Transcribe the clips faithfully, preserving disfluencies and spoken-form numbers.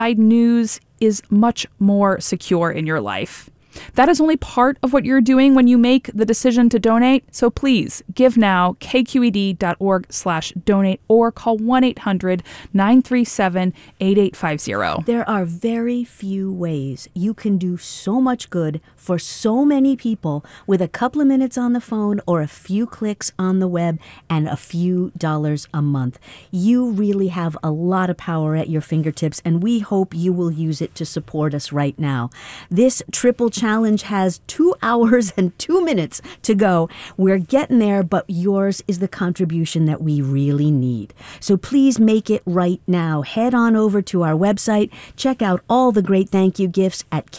news is much more secure in your life. That is only part of what you're doing when you make the decision to donate. So please give now, kqed.org slash donate, or call one eight hundred nine three seven eight eight five zero. There are very few ways you can do so much good for so many people with a couple of minutes on the phone or a few clicks on the web and a few dollars a month. You really have a lot of power at your fingertips, and we hope you will use it to support us right now. This triple challenge has two hours and two minutes to go. We're getting there, but yours is the contribution that we really need. So please make it right now. Head on over to our website. Check out all the great thank you gifts at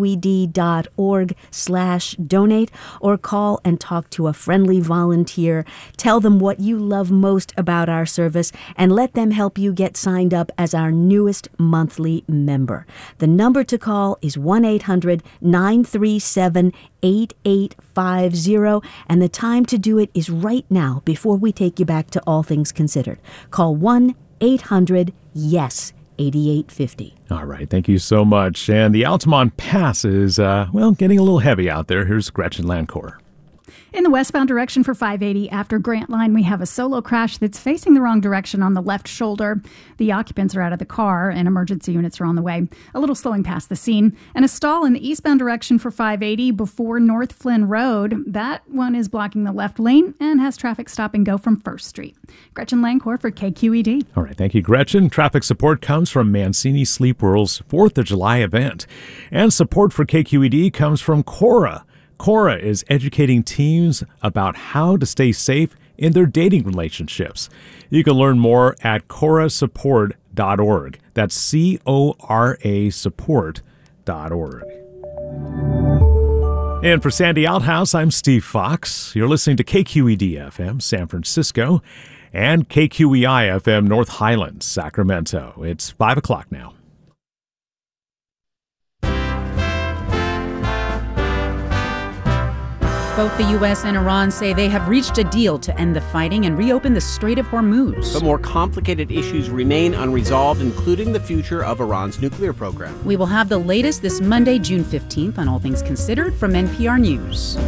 kqed.org slash donate, or call and talk to a friendly volunteer. Tell them what you love most about our service and let them help you get signed up as our newest monthly member. The number to call is one eight hundred nine three seven eight eight five zero, and the time to do it is right now before we take you back to All Things Considered. Call one eight hundred yes eighty-eight fifty. All right, thank you so much. And the Altamont Pass is, uh, well, getting a little heavy out there. Here's Gretchen Lancour. In the westbound direction for five eighty after Grant Line, we have a solo crash that's facing the wrong direction on the left shoulder. The occupants are out of the car and emergency units are on the way. A little slowing past the scene. And a stall in the eastbound direction for five eighty before North Flynn Road. That one is blocking the left lane and has traffic stop and go from First Street. Gretchen Lancour for K Q E D. All right, thank you, Gretchen. Traffic support comes from Mancini Sleep World's fourth of July event. And support for K Q E D comes from Cora. Cora is educating teens about how to stay safe in their dating relationships. You can learn more at cora support dot org. That's C O R A support dot org. And for Sandy Outhouse, I'm Steve Fox. You're listening to K Q E D F M San Francisco and K Q E I F M North Highlands, Sacramento. It's five o'clock now. Both the U S and Iran say they have reached a deal to end the fighting and reopen the Strait of Hormuz. But more complicated issues remain unresolved, including the future of Iran's nuclear program. We will have the latest this Monday, June fifteenth, on All Things Considered from N P R News.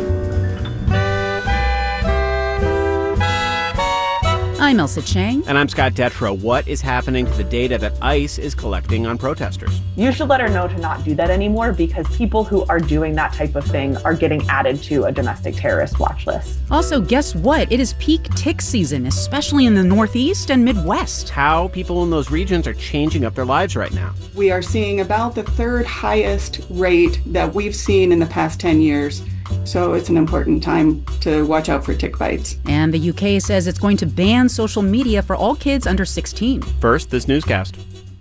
I'm Elsa Chang. And I'm Scott Detrow. What is happening to the data that ICE is collecting on protesters? You should let her know to not do that anymore, because people who are doing that type of thing are getting added to a domestic terrorist watch list. Also, guess what? It is peak tick season, especially in the Northeast and Midwest. How people in those regions are changing up their lives right now. We are seeing about the third highest rate that we've seen in the past ten years. So it's an important time to watch out for tick bites. And the U K says it's going to ban social media for all kids under sixteen. First, this newscast.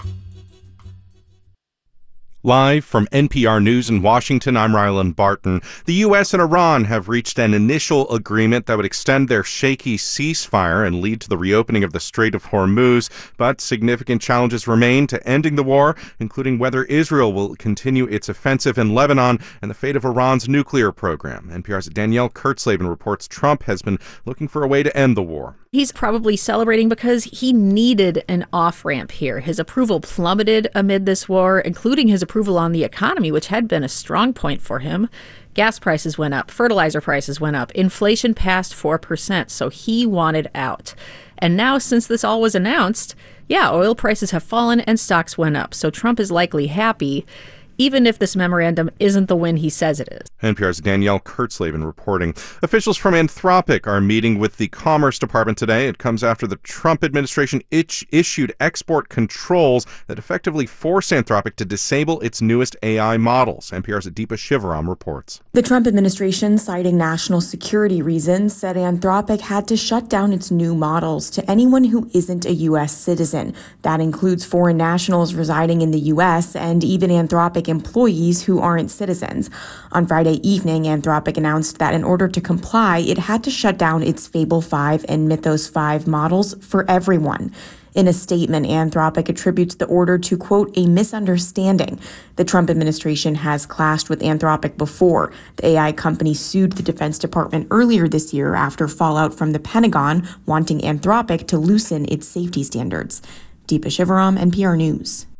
Live from N P R News in Washington, I'm Rylan Barton. The U S and Iran have reached an initial agreement that would extend their shaky ceasefire and lead to the reopening of the Strait of Hormuz, but significant challenges remain to ending the war, including whether Israel will continue its offensive in Lebanon and the fate of Iran's nuclear program. N P R's Danielle Kurtzleben reports Trump has been looking for a way to end the war. He's probably celebrating because he needed an off-ramp here. His approval plummeted amid this war, including his approval on the economy, which had been a strong point for him. Gas prices went up, fertilizer prices went up, inflation passed four percent, so he wanted out. And now, since this all was announced, yeah, oil prices have fallen and stocks went up, so Trump is likely happy, even if this memorandum isn't the win he says it is. N P R's Danielle Kurtzleben reporting. Officials from Anthropic are meeting with the Commerce Department today. It comes after the Trump administration itch- issued export controls that effectively force Anthropic to disable its newest A I models. N P R's Deepa Shivaram reports. The Trump administration, citing national security reasons, said Anthropic had to shut down its new models to anyone who isn't a U S citizen. That includes foreign nationals residing in the U S and even Anthropic employees who aren't citizens. On Friday evening, Anthropic announced that in order to comply, it had to shut down its Fable five and Mythos five models for everyone. In a statement, Anthropic attributes the order to, quote, a misunderstanding. The Trump administration has clashed with Anthropic before. The A I company sued the Defense Department earlier this year after fallout from the Pentagon wanting Anthropic to loosen its safety standards. Deepa Shivaram, N P R News.